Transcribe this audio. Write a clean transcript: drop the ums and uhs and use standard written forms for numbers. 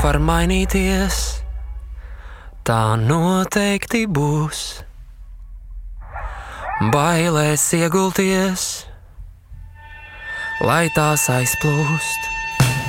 var mainīties, tā noteikti būs. Bailēs iegulties, lai tās aizplūst.